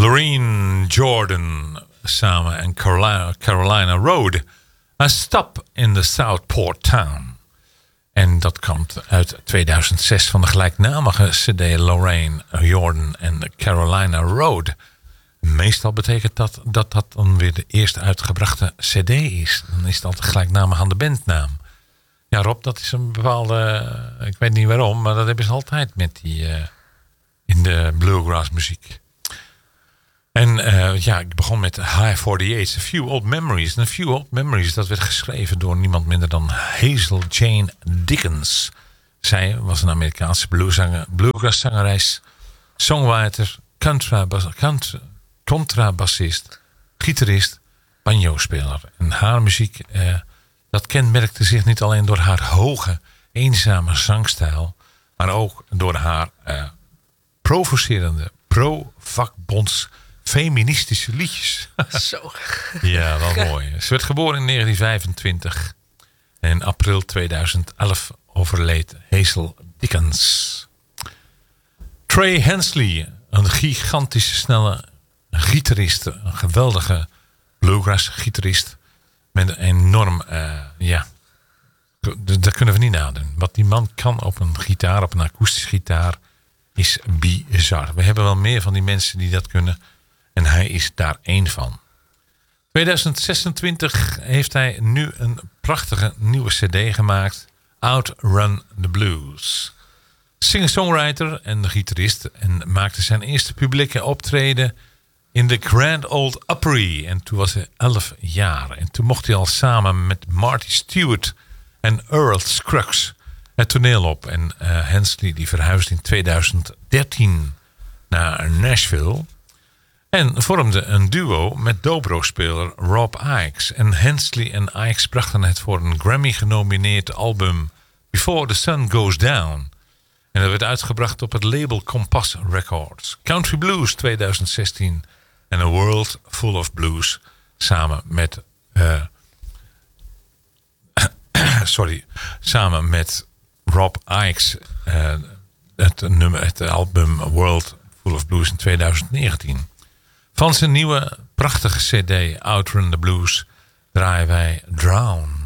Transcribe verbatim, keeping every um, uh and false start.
Loreen Jordan samen en Carolina, Carolina Road. A Stop in the Southport Town. En dat komt uit tweeduizend zes van de gelijknamige cd Lorraine Jordan en Carolina Road. Meestal betekent dat dat dat dan weer de eerste uitgebrachte cd is. Dan is het altijd gelijknamig aan de bandnaam. Ja, Rob, dat is een bepaalde... Ik weet niet waarom, maar dat hebben ze altijd met die... Uh, in de bluegrass muziek. En uh, ja, ik begon met High achtenzestig, A Few Old Memories. En A Few Old Memories, dat werd geschreven door niemand minder dan Hazel Jane Dickens. Zij was een Amerikaanse blueszanger, bluegrass-zangeres, songwriter, contrabas, contra, contrabassist, gitarist, banjo-speler. En haar muziek, uh, dat kenmerkte zich niet alleen door haar hoge, eenzame zangstijl, maar ook door haar uh, provocerende, pro-vakbonds, feministische liedjes. Zo. Ja, wel mooi. Ze werd geboren in negentien vijfentwintig. En in april tweeduizend elf overleed Hazel Dickens. Trey Hensley, een gigantische snelle gitarist. Een geweldige bluegrass-gitarist. Met een enorm, uh, ja, dat kunnen we niet nadoen. Wat die man kan op een gitaar, op een akoestische gitaar, is bizar. We hebben wel meer van die mensen die dat kunnen. En hij is daar één van. tweeduizend zesentwintig heeft hij nu een prachtige nieuwe cd gemaakt. Outrun the Blues. Singer-songwriter en gitarist. En maakte zijn eerste publieke optreden in de Grand Ole Opry. En toen was hij elf jaar. En toen mocht hij al samen met Marty Stewart en Earl Scruggs het toneel op. En uh, Hensley die verhuisde in tweeduizend dertien naar Nashville. En vormde een duo met dobro-speler Rob Ickes. En Hensley en Ickes brachten het voor een Grammy-genomineerd album Before the Sun Goes Down. En dat werd uitgebracht op het label Compass Records. Country Blues tweeduizend zestien. En A World Full of Blues. Samen met... Uh, sorry. Samen met Rob Ickes. Uh, het, nummer, het album A World Full of Blues in tweeduizend negentien. Van zijn nieuwe prachtige cd Outrun the Blues draaien wij Drown.